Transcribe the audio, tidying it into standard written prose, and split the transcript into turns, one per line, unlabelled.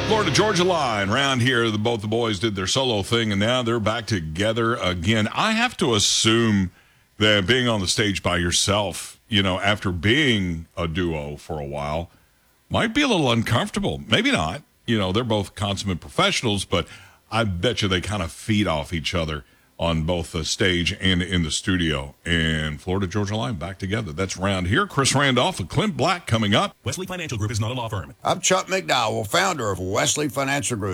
Florida Georgia Line. Around here, both the boys did their solo thing, and now they're back together again. I have to assume that being on the stage by yourself, after being a duo for a while, might be a little uncomfortable. Maybe not. They're both consummate professionals, but I bet you they kind of feed off each other on both the stage and in the studio. And Florida Georgia Line back together. That's Round Here. Chris Randolph and Clint Black coming up.
Wesley Financial Group is not a law firm.
I'm Chuck McDowell, founder of Wesley Financial Group.